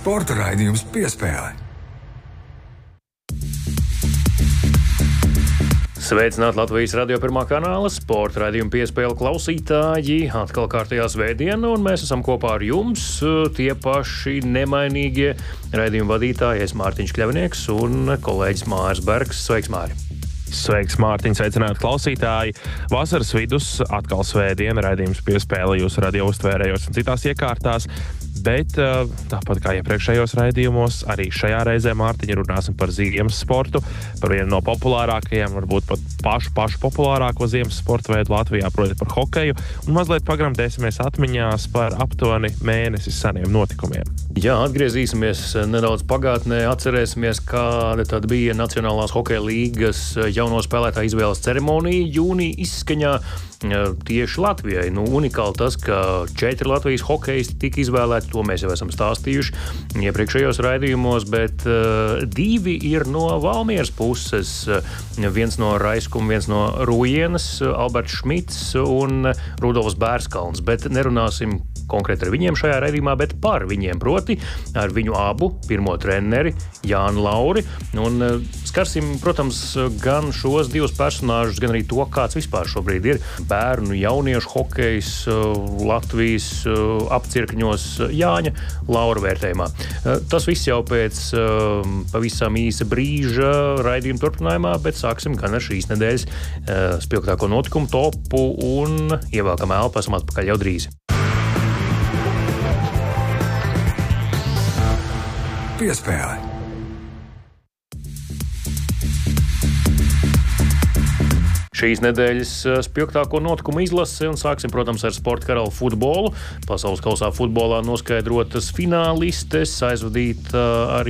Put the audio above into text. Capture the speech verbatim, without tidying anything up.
Sporta raidījums Piespēle. Sveicināti Latvijas radio pirmā kanāla sporta raidījuma Piespēle klausītāji. Atkal kārtējā svētdiena, un mēs esam kopā ar jums, tie paši nemainīgie raidījuma vadītāji. Es Mārtiņš Kļavnieks un kolēģis Māris Bergs. Sveiks, Māri! Sveiks, Mārtiņ, sveicināti klausītāji! Vasaras vidus atkal svētdiena, raidījums Piespēle jūsu radio uztvērējos un citās iekārtās. Bet tāpat kā iepriekšējos raidījumos, arī šajā reizē, Mārtiņa, runāsim par ziemas sportu, par vienu no populārākajiem, varbūt pat pašu, pašu populārāko ziemas sporta veidu Latvijā, proti par hokeju, un mazliet pagremdēsimies atmiņās par aptuveni mēnesi seniem notikumiem. Jā, atgriezīsimies nedaudz pagātnē, atcerēsimies, kāda tad bija Nacionālās hokeja līgas jauno spēlētāju izvēles ceremonija jūnija izskaņā tieši Latvijai. Nu, unikāli tas, ka četri Latvijas hokeisti tika izvēlēti, to mēs jau esam stāstījuši iepriekšējos raidījumos, bet uh, divi ir no Valmieras puses. Viens no Raiskuma, viens no Rūjienas, Alberts Šmits un Rudolfs Bērskalns, bet nerunāsim konkrēti ar viņiem šajā raidījumā, bet par viņiem, proti ar viņu abu pirmo treneri Jānu Lauri. Un skarsim, protams, gan šos divus personāžus, gan arī to, kāds vispār šobrīd ir bērnu jauniešu hokejs Latvijas apcirkņos Jāņa Laura vērtējumā. Tas viss jau pēc pavisam īsa brīža raidījuma turpinājumā, bet sāksim gan ar šīs nedēļas spilgtāko notikumu topu un ievelkam elpu, esam atpakaļ jau drīz. Piespēle. Šīs nedēļas spilgtāko notikumu izlase un sāksim, protams, ar sporta karalu futbolu. Pasaules kausā futbolā noskaidrotas finālistes, aizvadīta arī